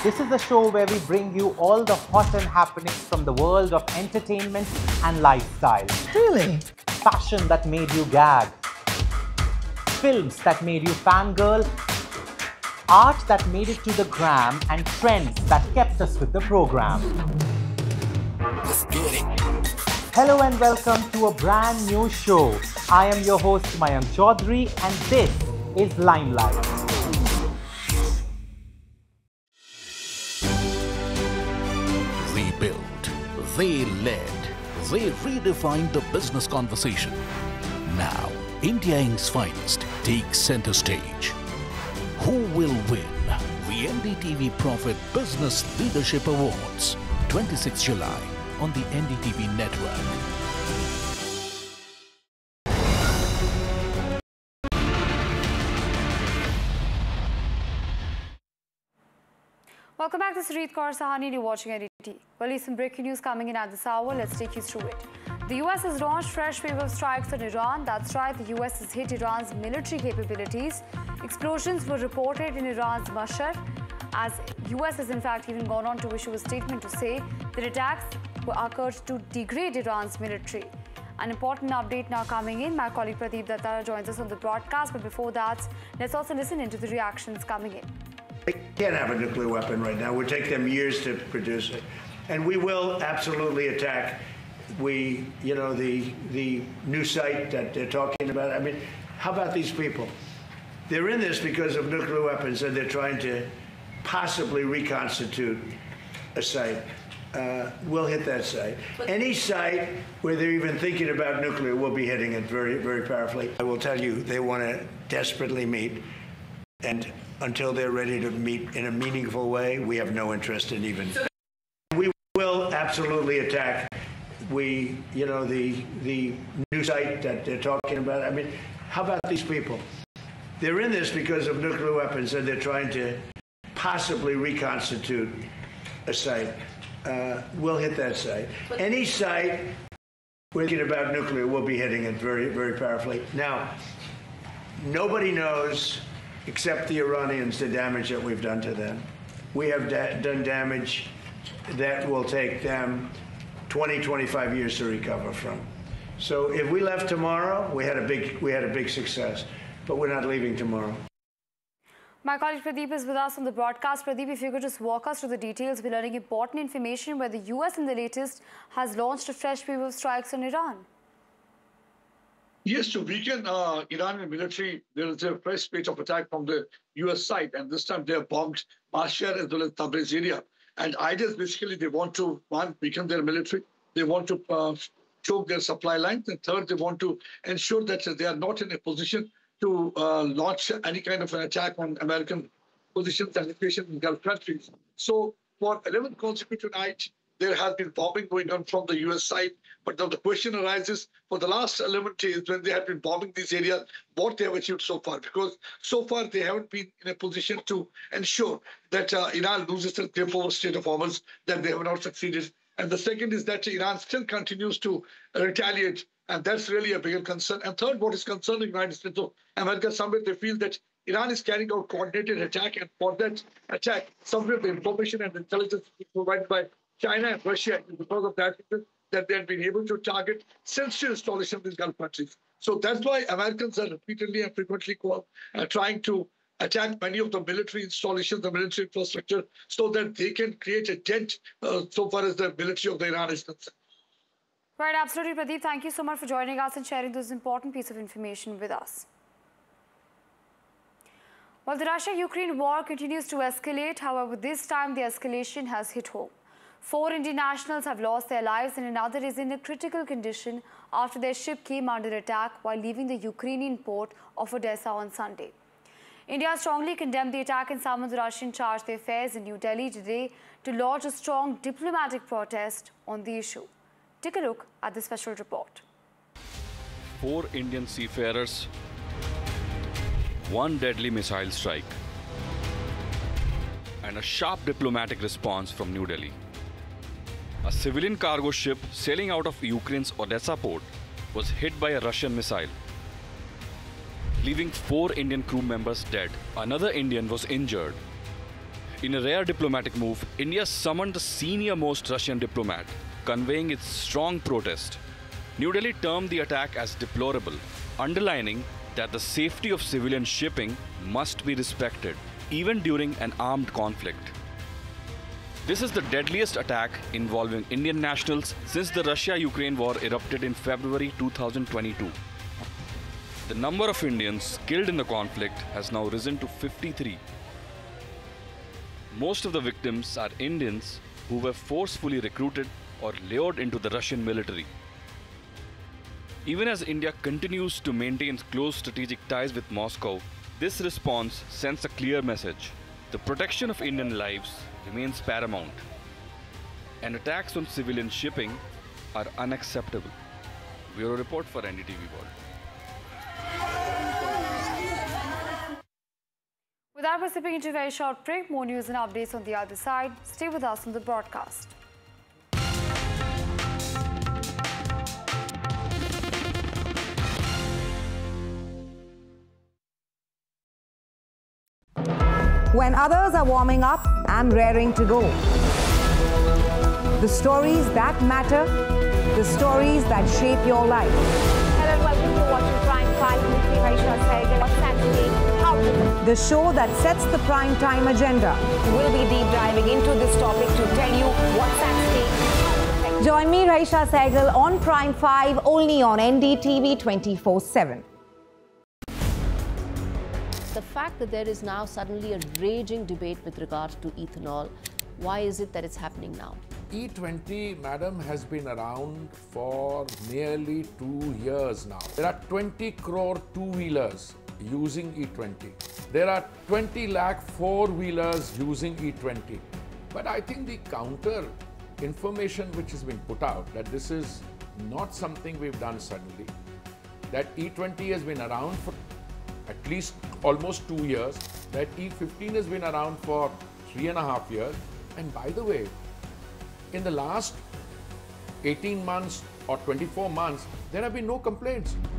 This is the show where we bring you all the hot and happenings from the world of entertainment and lifestyle. Really? Fashion that made you gag. Films that made you fangirl. Art that made it to the gram, and trends that kept us with the program. Let's get it. Hello and welcome to a brand new show. I am your host Mayank Chaudhary and this is Limelight. They built, they led, they redefined the business conversation. Now, India Inc.'s finest takes center stage. Who will win the NDTV Profit Business Leadership Awards, 26 July on the NDTV network. Welcome back to Sarit Kaur Sahani and you're watching NDTV. Well, some breaking news coming in at this hour. Let's take you through it. The US has launched fresh wave of strikes on Iran. That's right, the US has hit Iran's military capabilities. Explosions were reported in Iran's Mashhad, as US has in fact even gone on to issue a statement to say that attacks were occurred to degrade Iran's military. An important update now coming in. My colleague Pradeep Datta joins us on the broadcast, but before that, let's also listen into the reactions coming in. They can't have a nuclear weapon right now. It would take them years to produce it. And we will absolutely attack the new site that they're talking about. I mean, how about these people? They're in this because of nuclear weapons and they're trying to possibly reconstitute a site. We'll hit that site. Any site where they're even thinking about nuclear, we'll be hitting it very, very powerfully. I will tell you, they want to desperately meet. And until they're ready to meet in a meaningful way, we have no interest in even. We will absolutely attack the new site that they're talking about. I mean, how about these people? They're in this because of nuclear weapons and they're trying to possibly reconstitute a site. We'll hit that site. Any site we're thinking about nuclear, we'll be hitting it very, very powerfully. Now, nobody knows except the Iranians the damage that we've done to them. We have done damage that will take them 20, 25 years to recover from. So if we left tomorrow, we had a big success, but we're not leaving tomorrow. My colleague Pradeep is with us on the broadcast. Pradeep, if you could just walk us through the details, we're learning important information where the US in the latest has launched a fresh wave of strikes on Iran. Yes, to weaken Iranian military, there is a fresh spate of attack from the US side, and this time they have bombed Mashhad as well as Tabriz area. And ideas basically they want to, one, weaken their military, they want to choke their supply lines, and third, they want to ensure that they are not in a position to launch any kind of an attack on American positions and locations in Gulf countries. So for 11 consecutive nights, there has been bombing going on from the US side. But now the question arises, for the last 11 days, when they have been bombing these areas, what they have achieved so far? Because so far, they haven't been in a position to ensure that Iran loses the grip over Strait of Hormuz, that they have not succeeded. And the second is that Iran still continues to retaliate. And that's really a bigger concern. And third, what is concerning United States of America, somewhere they feel that Iran is carrying out coordinated attack. And for that attack, somewhere the information and intelligence is provided by China and Russia, because of that they have been able to target sensitive installations in Gulf countries. So that's why Americans are repeatedly and frequently trying to attack many of the military installations, the military infrastructure, so that they can create a dent so far as the military of Iran is concerned. Right, absolutely, Pradeep. Thank you so much for joining us and sharing this important piece of information with us. Well, the Russia-Ukraine war continues to escalate. However, this time the escalation has hit home. 4 Indian nationals have lost their lives and another is in a critical condition after their ship came under attack while leaving the Ukrainian port of Odessa on Sunday. India strongly condemned the attack and summoned the Russian charge d'affaires in New Delhi today to lodge a strong diplomatic protest on the issue. Take a look at the special report. 4 Indian seafarers, 1 deadly missile strike, and a sharp diplomatic response from New Delhi. A civilian cargo ship sailing out of Ukraine's Odessa port was hit by a Russian missile, leaving 4 Indian crew members dead. Another Indian was injured. In a rare diplomatic move, India summoned the senior-most Russian diplomat, conveying its strong protest. New Delhi termed the attack as deplorable, underlining that the safety of civilian shipping must be respected, even during an armed conflict. This is the deadliest attack involving Indian nationals since the Russia-Ukraine war erupted in February 2022. The number of Indians killed in the conflict has now risen to 53. Most of the victims are Indians who were forcefully recruited or lured into the Russian military. Even as India continues to maintain close strategic ties with Moscow, this response sends a clear message. The protection of Indian lives remains paramount, and attacks on civilian shipping are unacceptable. Bureau Report for NDTV World. With that, we're slipping into a very short break. More news and updates on the other side. Stay with us on the broadcast. When others are warming up, I'm raring to go. The stories that matter, the stories that shape your life. Hello and welcome to watching Prime 5 with me, Raisha Sehgal. On Saturday, how to... The show that sets the prime time agenda. We'll be deep diving into this topic to tell you what's at stake. Join me, Raisha Sehgal, on Prime 5, only on NDTV 24/7. The fact that there is now suddenly a raging debate with regard to ethanol, why is it that it's happening now? E20, madam, has been around for nearly 2 years now. There are 20 crore two-wheelers using E20. There are 20 lakh four-wheelers using E20. But I think the counter information which has been put out, that this is not something we've done suddenly, that E20 has been around for at least almost 2 years, that E15 has been around for 3.5 years. And by the way, in the last 18 months or 24 months, there have been no complaints.